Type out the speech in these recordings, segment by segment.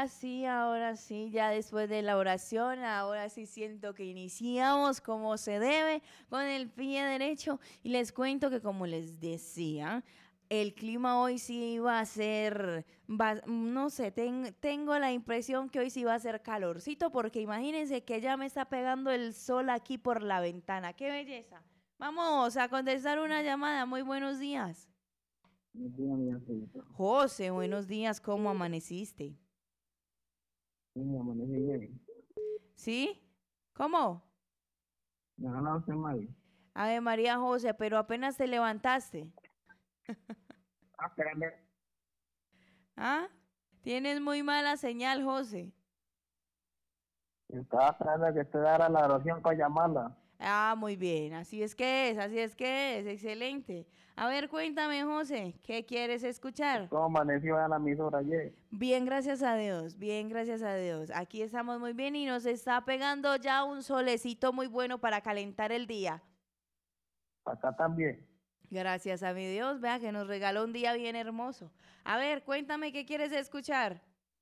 ahora sí, ya después de la oración, ahora sí siento que iniciamos como se debe, con el pie derecho. Y les cuento que como les decía, el clima hoy sí iba a ser, no sé, tengo la impresión que hoy sí va a ser calorcito, porque imagínense que ya me está pegando el sol aquí por la ventana. ¡Qué belleza! Vamos a contestar una llamada. Muy buenos días. Buenos días, mi angelito. José, buenos días, ¿cómo amaneciste? Sí, amanecí bien. ¿Sí? ¿Cómo? ¿Me han hablado usted, Mari? Ave María José, pero apenas te levantaste. Ah, espérame. ¿Ah? Tienes muy mala señal, José. Estaba esperando que usted dara la oración para llamarla. Ah, muy bien, así es que es, excelente. A ver, cuéntame, José, ¿qué quieres escuchar? ¿Cómo amaneció a la emisora ayer? Bien, gracias a Dios, bien, gracias a Dios. Aquí estamos muy bien y nos está pegando ya un solecito muy bueno para calentar el día. Acá también. Gracias a mi Dios, vea que nos regaló un día bien hermoso. A ver, cuéntame qué quieres escuchar.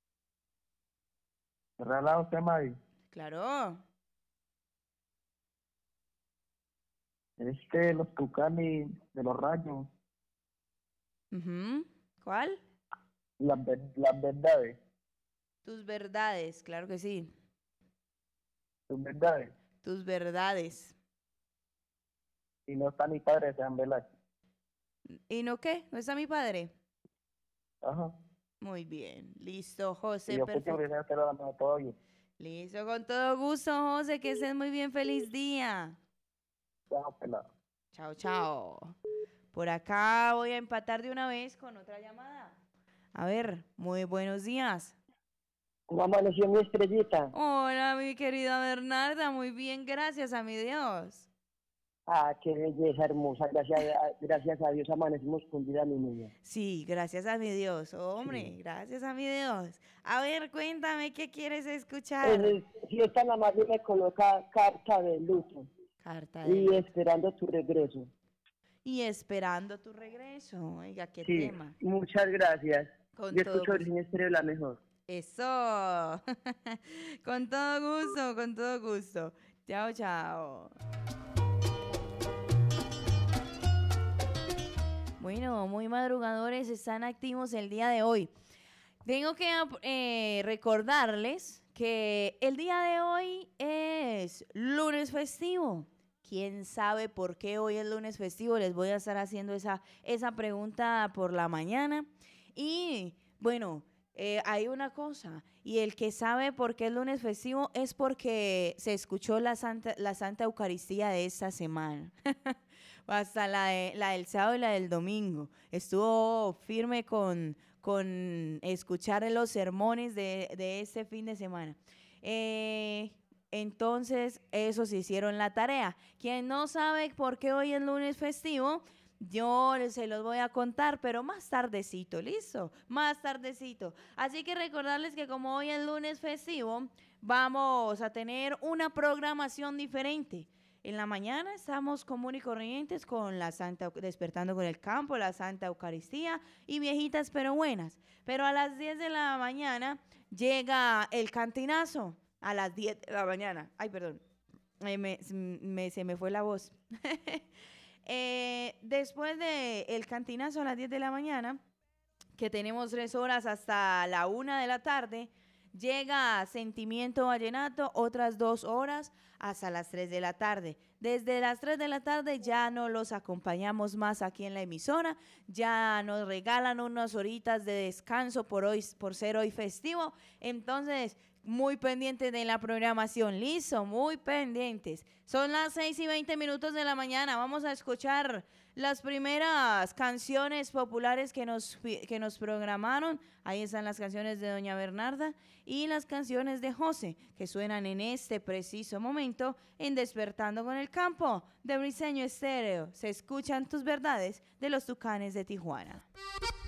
¿Me ha hablado usted, Mari? Claro. Es que los Tucanes de los Rayos, Ujú. ¿Cuál? las verdades, Tus verdades, claro que sí. sus verdades. Tus verdades. Y no está mi padre, San Velázquez. ¿Y no qué? ¿No está mi padre? Ajá. Muy bien. Listo, Y José, yo escuché perfecto. primero usted lo mejor todo hoy. Listo, con todo gusto, José, que estés muy bien. Feliz día. Chao, pelado. Chao, chao. Por acá voy a empatar de una vez con otra llamada. A ver, muy buenos días. ¿Cómo amaneció mi estrellita? Hola, mi querida Bernarda. Muy bien, gracias a mi Dios. Ah, qué belleza hermosa. Gracias a Dios amanecimos con vida, mi niña. Sí, gracias a mi Dios. Sí. Hombre, gracias a mi Dios. A ver, cuéntame qué quieres escuchar. Si esta la madre me coloca carta de luto Carta de y luto. esperando tu regreso. Y esperando tu regreso. Oiga, qué Sí, tema. muchas gracias. Con Yo todo escucho gusto. Virginia Estéreo la mejor. Eso. Con todo gusto, con todo gusto. Chao, chao. Bueno, muy madrugadores están activos el día de hoy. Tengo que recordarles que el día de hoy es lunes festivo. ¿Quién sabe por qué hoy es lunes festivo? Les voy a estar haciendo esa pregunta por la mañana. Y bueno, hay una cosa, y el que sabe por qué es lunes festivo es porque se escuchó la Santa Eucaristía de esta semana. Hasta la del sábado y la del domingo. Estuvo firme con escuchar los sermones de este fin de semana. Eh, entonces, esos hicieron la tarea. Quien no sabe por qué hoy es lunes festivo, yo se los voy a contar, pero más tardecito, ¿listo? Más tardecito. Así que recordarles que como hoy es lunes festivo, vamos a tener una programación diferente. En la mañana estamos común y corrientes con la Santa, despertando con el campo, la Santa Eucaristía y viejitas pero buenas. Pero a las 10 de la mañana llega el cantinazo. A las 10 de la mañana. Ay, perdón. Se me fue la voz. Después del cantinazo a las 10 de la mañana, que tenemos 3 horas hasta la 1 de la tarde, llega Sentimiento Vallenato, otras 2 horas hasta las 3 de la tarde. Desde las 3 de la tarde ya no los acompañamos más aquí en la emisora, ya nos regalan unas horitas de descanso por hoy, por ser hoy festivo. Entonces, muy pendientes de la programación, listo, muy pendientes. Son las 6:20 de la mañana, vamos a escuchar las primeras canciones populares que nos programaron. Ahí están las canciones de Doña Bernarda y las canciones de José, que suenan en este preciso momento en Despertando con el Campo de Briseño Estéreo. Se escuchan tus verdades de los Tucanes de Tijuana.